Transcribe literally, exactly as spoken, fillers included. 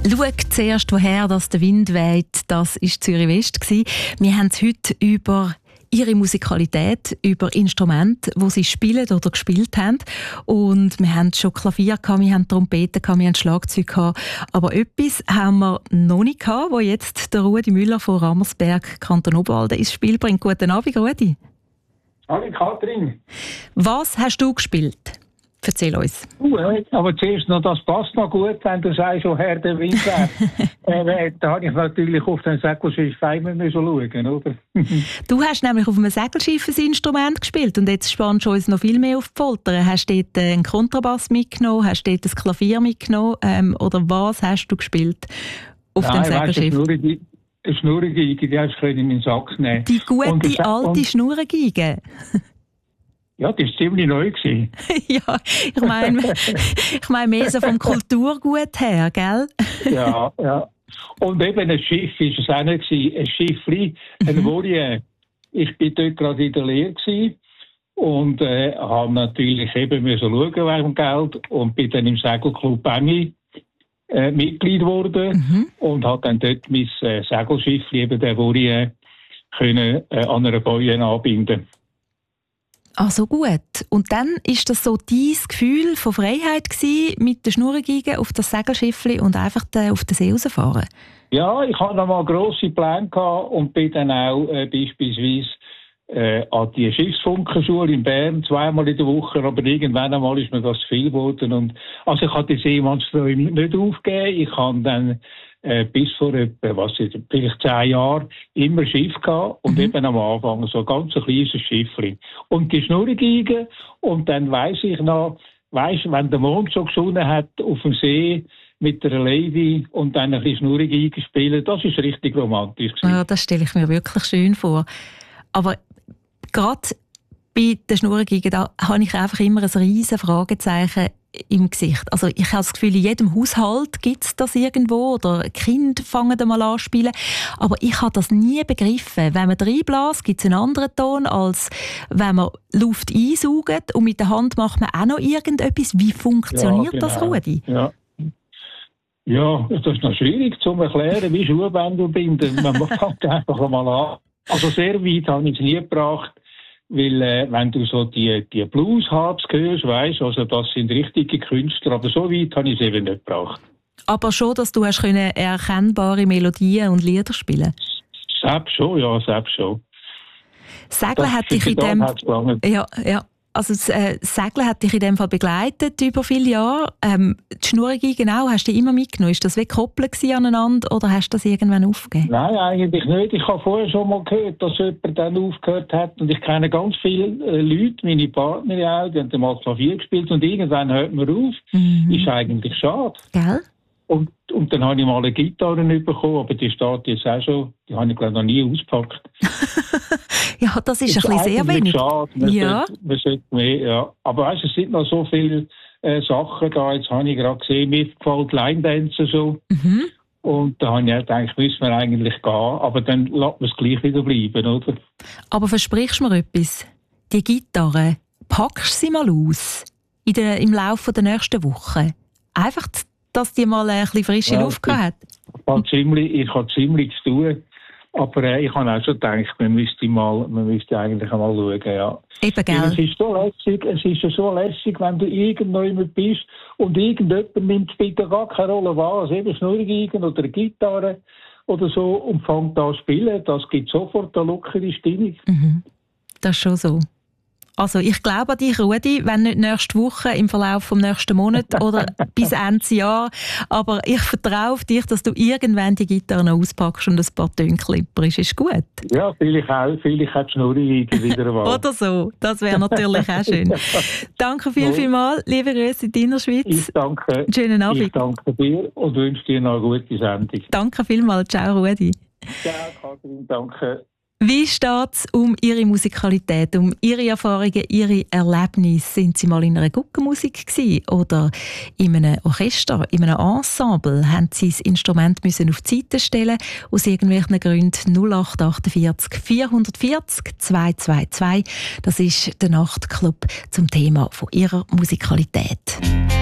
Schau zuerst, woher das der Wind weht, das war Zürich West. Wir haben heute über ihre Musikalität, über Instrumente, die sie spielen oder gespielt haben. Und wir haben schon Klavier gehabt, wir haben Trompeten gehabt, wir haben Schlagzeug gehabt. Aber etwas haben wir noch nicht gehabt, wo jetzt der Rudi Müller von Rammersberg, Kanton Obwalden, ins Spiel bringt. Guten Abend, Rudi. Hallo Katrin. Was hast du gespielt? Erzähl uns. Uh, aber zuerst noch, das passt noch gut, wenn du sagst, woher der Wind weht. äh, da habe ich natürlich auf den Segelschiff einmal schauen, oder? Du hast nämlich auf einem Segelschiff ein Instrument gespielt und jetzt spannst du uns noch viel mehr auf die Folter. Hast du dort einen Kontrabass mitgenommen, hast du dort ein Klavier mitgenommen ähm, oder was hast du gespielt auf Nein, dem Segelschiff? Weißt, eine Schnurrengeige, die hast du in meinen Sack nehmen. Die gute und alte und, Schnurrengeige. Ja, das war ziemlich neu. Ja, ich meine ich mein mehr so vom Kulturgut her, gell? Ja, ja. Und eben ein Schiff war es auch nicht. Ein Schiffli, ein mhm. Voliere. Ich war dort gerade in der Lehre gewesen und äh, habe natürlich eben müssen schauen wegen dem Geld und bin dann im Segelclub Emmi äh, Mitglied geworden mhm. und habe dann dort mein äh, Segelschiff, eben der Voliere, können äh, an einer Boje anbinden. Ah, so gut. Und dann war das so dein Gefühl von Freiheit gewesen, mit der Schnurrengeige auf das Segelschiffli und einfach auf den See rausfahren? Ja, ich hatte noch mal grosse Pläne gehabt und bin dann auch äh, beispielsweise äh, an die Schiffsfunkerschule in Bern zweimal in der Woche, aber irgendwann einmal ist mir das zu viel geworden. Und, also ich habe die Seemannsträume nicht aufgegeben. Ich habe dann äh, bis vor etwa, was ist, vielleicht zehn Jahren immer Schiff gehabt und mhm. eben am Anfang so ein ganz kleines Schiffchen. Und die Schnurrengeige und dann weiss ich noch, weiss, wenn der Mond so geschonen hat auf dem See mit einer Lady und dann ein bisschen Schnurrengeige spielen, das ist richtig romantisch gewesen. Ja, das stelle ich mir wirklich schön vor. Aber gerade bei der Schnurrengeige, da habe ich einfach immer ein riesen Fragezeichen im Gesicht. Also ich habe das Gefühl, in jedem Haushalt gibt es das irgendwo oder Kinder fangen da mal an zu spielen. Aber ich habe das nie begriffen. Wenn man reinbläst, gibt es einen anderen Ton, als wenn man Luft einsaugt und mit der Hand macht man auch noch irgendetwas. Wie funktioniert ja, genau. das, Rudi? Ja. ja, das ist noch schwierig zu erklären, wie Schuhbänder binden. Man fängt einfach mal an. Also sehr weit habe ich es nie gebracht. Weil, äh, wenn du so die, die Blues-Harps hörst, weisst, also das sind richtige Künstler, aber so weit habe ich es eben nicht gebracht. Aber schon, dass du hast können erkennbare Melodien und Lieder spielen? Selbst schon, ja, selbst schon. Segeln hat dich in dem... Ja, ja. Also das äh, Segeln hat dich in dem Fall begleitet über viele Jahre. Ähm, die Schnurrengeige genau, hast du die immer mitgenommen? Ist das wie gekoppelt aneinander oder hast du das irgendwann aufgegeben? Nein, eigentlich nicht. Ich habe vorher schon mal gehört, dass jemand dann aufgehört hat. Und ich kenne ganz viele äh, Leute, meine Partner auch, die haben mal Klavier gespielt und irgendwann hört man auf. Mhm. Ist eigentlich schade. Gell? Und, und dann habe ich mal eine Gitarre bekommen, aber die steht jetzt auch schon, die habe ich glaube noch nie ausgepackt. Ja, das ist, ist ein bisschen sehr wenig. Schade. Man ja. sollte, man sollte mehr, ja. Aber weißt, es sind noch so viele äh, Sachen da. Jetzt habe ich gerade gesehen, mir gefällt Line Dance so. Mhm. Und da habe ich gedacht, müssen wir eigentlich gehen. Aber dann lässt man es gleich wieder bleiben, oder? Aber versprichst du mir etwas? Die Gitarre, packst du sie mal aus in der, im Laufe der nächsten Woche? Einfach, dass die mal ein bisschen frische ja, Luft gehabt hat? Ich habe ziemlich, ich habe ziemlich zu tun. Aber äh, ich habe auch schon gedacht, man müsste, mal, man müsste eigentlich einmal schauen. Ja. Eben, gell? Es ist so lässig, es ist ja so lässig, wenn du irgendjemand bist und irgendjemand nimmt bitte gar keine Rolle wahr, also eben Schnurrgeigen oder eine Gitarre oder so und fängt an zu spielen. Das gibt sofort eine lockere Stimmung. Mhm. Das ist schon so. Also ich glaube an dich, Rudi, wenn nicht nächste Woche, im Verlauf des nächsten Monats oder bis Ende Jahr. Aber ich vertraue auf dich, dass du irgendwann die Gitarre noch auspackst und ein paar Töne klipperst. Ist gut? Ja, vielleicht auch. Vielleicht hat die Schnurrengeige wieder einmal. Oder so. Das wäre natürlich auch schön. Ja. Danke viel, viel mal. Liebe Grüße in deiner Schweiz. Ich danke. Schönen Abend. Ich danke dir und wünsche dir noch eine gute Sendung. Danke vielmals. Ciao, Rudi. Ciao, Katrin. Danke. Wie steht es um Ihre Musikalität, um Ihre Erfahrungen, Ihre Erlebnisse? Sind Sie mal in einer Guckenmusik gewesen oder in einem Orchester, in einem Ensemble? Haben Sie das Instrument müssen auf die Seite stellen aus irgendwelchen Gründen? null acht achtundvierzig vierhundertvierzig zweihundertzweiundzwanzig. Das ist der Nachtclub zum Thema von Ihrer Musikalität.